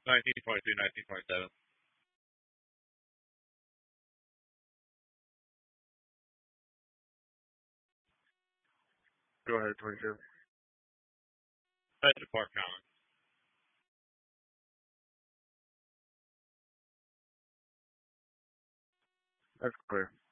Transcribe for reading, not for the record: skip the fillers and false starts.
1922, 1927. Go ahead, 22. To Park Common. That's clear.